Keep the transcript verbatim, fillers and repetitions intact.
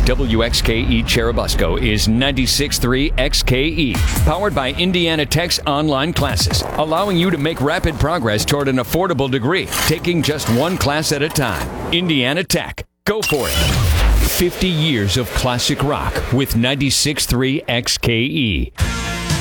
W X K E Cherubusco is ninety-six point three X K E, powered by Indiana Tech's online classes, allowing you to make rapid progress toward an affordable degree, taking just one class at a time. Indiana Tech. Go for it. fifty years of classic rock with ninety-six point three X K E.